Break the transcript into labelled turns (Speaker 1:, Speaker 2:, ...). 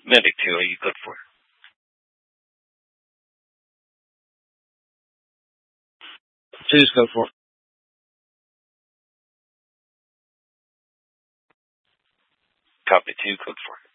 Speaker 1: Medic 2, are you good for? Two's good for. Copy 2, good for.